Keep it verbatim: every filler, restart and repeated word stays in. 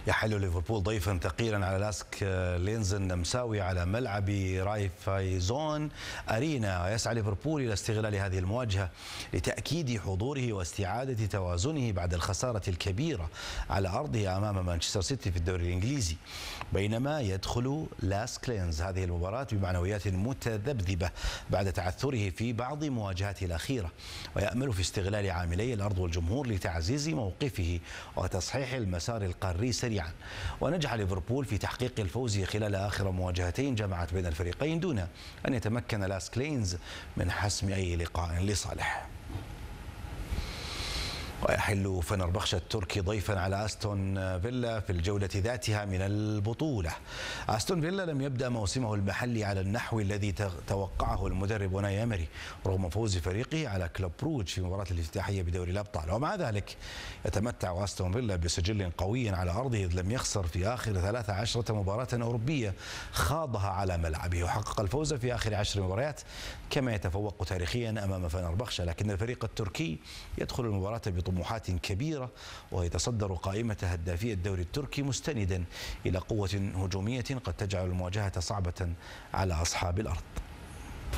يحل ليفربول ضيفا ثقيلا على لاسك لينز النمساوي على ملعب رايفايزون أرينا، ويسعى ليفربول إلى استغلال هذه المواجهة لتأكيد حضوره واستعادة توازنه بعد الخسارة الكبيرة على أرضه أمام مانشستر سيتي في الدوري الإنجليزي، بينما يدخل لاسك لينز هذه المباراة بمعنويات متذبذبة بعد تعثره في بعض مواجهاته الأخيرة، ويأمل في استغلال عاملي الأرض والجمهور لتعزيز موقفه وتصحيح المسار القاري سريعا. ونجح ليفربول في تحقيق الفوز خلال آخر مواجهتين جمعت بين الفريقين دون أن يتمكن لاسك لينز من حسم أي لقاء لصالحه. ويحل فنربخشة التركي ضيفا على أستون فيلا في الجولة ذاتها من البطولة. أستون فيلا لم يبدأ موسمه المحلي على النحو الذي توقعه المدرب أوناي إيمري رغم فوز فريقه على كلوب بروج في مباراة الافتتاحية بدوري الأبطال، ومع ذلك يتمتع أستون فيلا بسجل قوي على أرضه إذ لم يخسر في آخر ثلاث عشرة مباراة أوروبية خاضها على ملعبه، وحقق الفوز في آخر عشر مباريات كما يتفوق تاريخيا أمام فنربخشة. لكن الفريق التركي يدخل المباراة بطموحات كبيرة ويتصدر قائمة هدافي الدوري التركي مستندا إلى قوة هجومية قد تجعل المواجهة صعبة على أصحاب الأرض.